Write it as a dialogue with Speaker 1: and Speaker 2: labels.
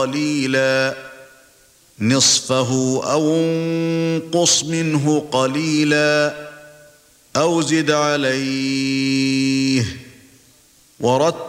Speaker 1: قليلا نصفه أو انقص منه قليلا أو زد عليه ورتل